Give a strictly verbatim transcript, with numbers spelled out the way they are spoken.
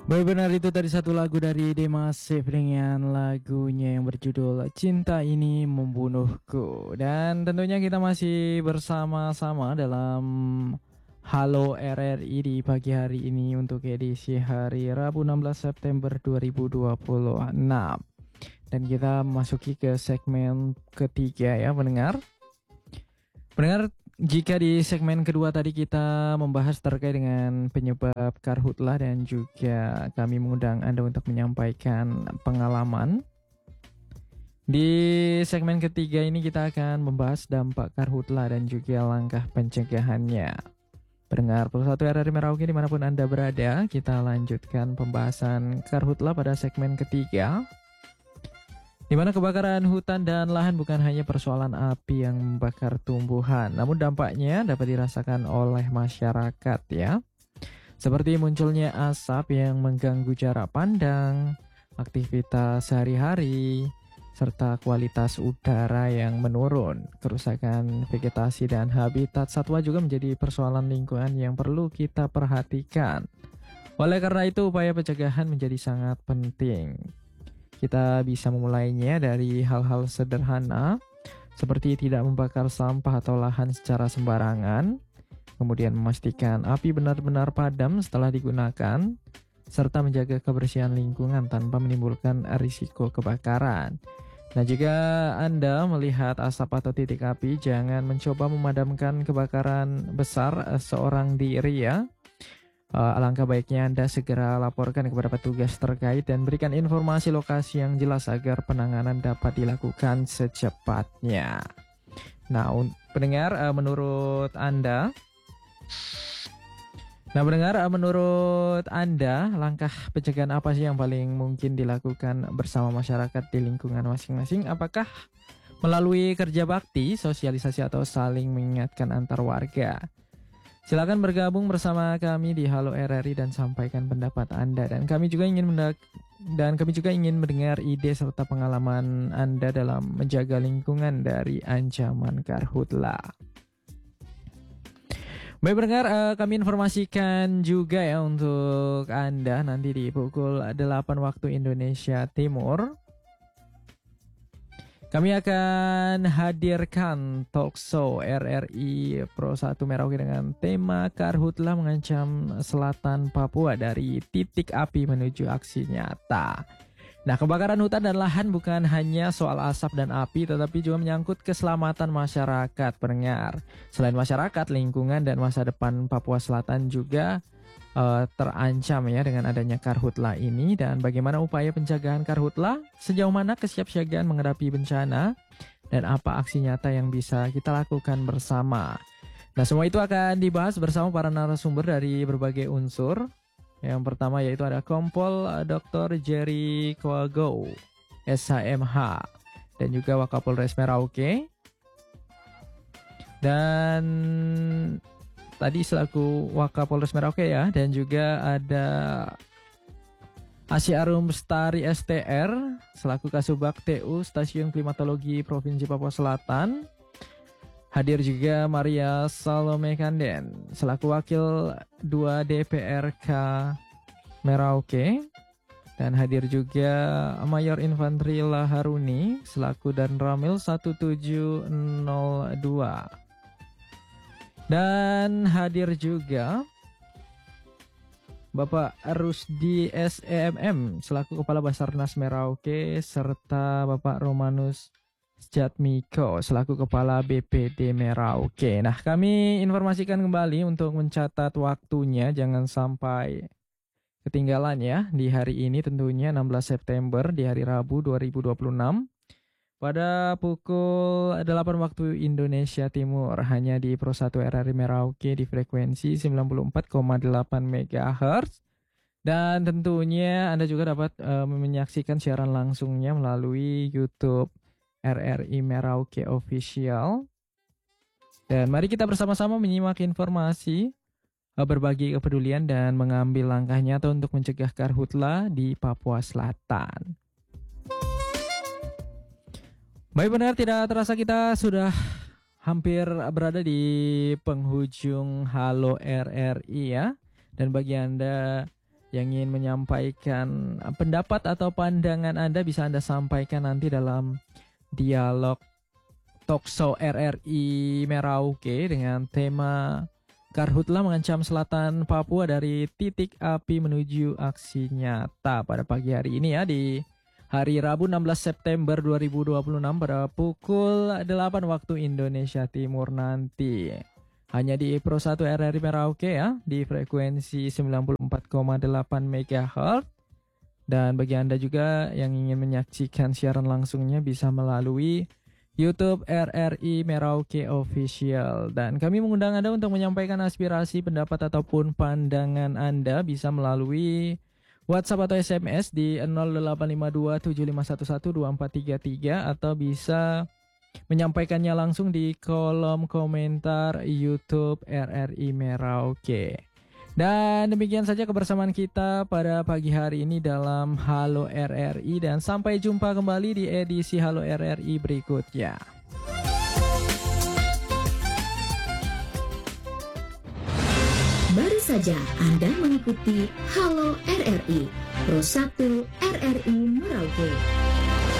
Benar itu tadi satu lagu dari Demasif dengan lagunya yang berjudul Cinta Ini Membunuhku. Dan tentunya kita masih bersama-sama dalam Halo R R I di pagi hari ini untuk edisi hari Rabu enam belas September dua ribu dua puluh enam. Dan kita memasuki ke segmen ketiga ya pendengar. Pendengar, jika di segmen kedua tadi kita membahas terkait dengan penyebab karhutlah dan juga kami mengundang Anda untuk menyampaikan pengalaman. Di segmen ketiga ini kita akan membahas dampak karhutlah dan juga langkah pencegahannya. Pendengar Pulsa satu R R I Merauke dimanapun Anda berada, kita lanjutkan pembahasan karhutlah pada segmen ketiga. Di mana kebakaran hutan dan lahan bukan hanya persoalan api yang membakar tumbuhan, namun dampaknya dapat dirasakan oleh masyarakat ya. Seperti munculnya asap yang mengganggu jarak pandang, aktivitas sehari-hari, serta kualitas udara yang menurun. Kerusakan vegetasi dan habitat satwa juga menjadi persoalan lingkungan yang perlu kita perhatikan. Oleh karena itu, upaya pencegahan menjadi sangat penting. Kita bisa memulainya dari hal-hal sederhana seperti tidak membakar sampah atau lahan secara sembarangan, kemudian memastikan api benar-benar padam setelah digunakan, serta menjaga kebersihan lingkungan tanpa menimbulkan risiko kebakaran. Nah, jika Anda melihat asap atau titik api, jangan mencoba memadamkan kebakaran besar seorang diri ya. Uh, alangkah baiknya Anda segera laporkan kepada petugas terkait dan berikan informasi lokasi yang jelas agar penanganan dapat dilakukan secepatnya. Nah, un- pendengar, uh, menurut Anda, nah pendengar, uh, menurut Anda, langkah pencegahan apa sih yang paling mungkin dilakukan bersama masyarakat di lingkungan masing-masing? Apakah melalui kerja bakti, sosialisasi, atau saling mengingatkan antar warga? Silakan bergabung bersama kami di Halo R R I dan sampaikan pendapat Anda, dan kami juga ingin mendak dan kami juga ingin mendengar ide serta pengalaman Anda dalam menjaga lingkungan dari ancaman karhutlah. Baik pendengar, uh, kami informasikan juga ya untuk Anda nanti di pukul delapan waktu Indonesia Timur. Kami akan hadirkan talk show R R I Pro satu Merauke dengan tema Karhutlah Mengancam Selatan Papua dari Titik Api Menuju Aksi Nyata. Nah, kebakaran hutan dan lahan bukan hanya soal asap dan api, tetapi juga menyangkut keselamatan masyarakat pendengar. Selain masyarakat, lingkungan dan masa depan Papua Selatan juga Uh, terancam ya dengan adanya karhutlah ini. Dan bagaimana upaya pencegahan karhutlah, sejauh mana kesiapsiagaan menghadapi bencana, dan apa aksi nyata yang bisa kita lakukan bersama. Nah, semua itu akan dibahas bersama para narasumber dari berbagai unsur. Yang pertama yaitu ada Kompol Doktor Jerry Koago, S H M H, dan juga Wakapolres Merauke. Dan tadi selaku Wakapolres Merauke ya, dan juga ada Asy Arum Bestari S T R selaku Kasubag T U Stasiun Klimatologi Provinsi Papua Selatan. Hadir juga Maria Salome Kanden selaku Wakil dua D P R K Merauke. Dan hadir juga Mayor Infantri Laharuni selaku Danramil satu tujuh nol dua. Dan hadir juga Bapak Rusdi S E M M selaku Kepala Basarnas Merauke, serta Bapak Romanus Jatmiko selaku Kepala B P D Merauke. Nah, kami informasikan kembali untuk mencatat waktunya, jangan sampai ketinggalan ya di hari ini, tentunya enam belas September di hari Rabu dua ribu dua puluh enam. Pada pukul delapan waktu Indonesia Timur, hanya di Pro satu R R I Merauke di frekuensi sembilan puluh empat koma delapan megahertz. Dan tentunya Anda juga dapat uh, menyaksikan siaran langsungnya melalui YouTube R R I Merauke Official. Dan mari kita bersama-sama menyimak informasi, uh, berbagi kepedulian, dan mengambil langkah nyata untuk mencegah karhutlah di Papua Selatan. Baik benar, tidak terasa kita sudah hampir berada di penghujung Halo R R I ya. Dan bagi Anda yang ingin menyampaikan pendapat atau pandangan Anda bisa Anda sampaikan nanti dalam dialog Talkshow R R I Merauke dengan tema Karhutla mengancam Selatan Papua dari titik api menuju aksi nyata pada pagi hari ini ya, di hari Rabu enam belas September dua ribu dua puluh enam pada pukul delapan waktu Indonesia Timur nanti. Hanya di Pro satu R R I Merauke ya, di frekuensi sembilan puluh empat koma delapan megahertz. Dan bagi Anda juga yang ingin menyaksikan siaran langsungnya bisa melalui YouTube R R I Merauke Official. Dan kami mengundang Anda untuk menyampaikan aspirasi, pendapat ataupun pandangan Anda bisa melalui WhatsApp atau S M S di nol delapan lima dua tujuh lima satu satu dua empat tiga tiga atau bisa menyampaikannya langsung di kolom komentar YouTube R R I Merauke. Dan demikian saja kebersamaan kita pada pagi hari ini dalam Halo R R I, dan sampai jumpa kembali di edisi Halo R R I berikutnya. Baru saja Anda mengikuti Halo R R I, Pro satu R R I Merauke.